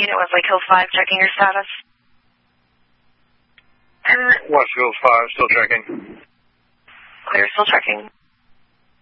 unit was Lake Hills 5 checking your status. West Hills 5, still checking. Clear, still checking.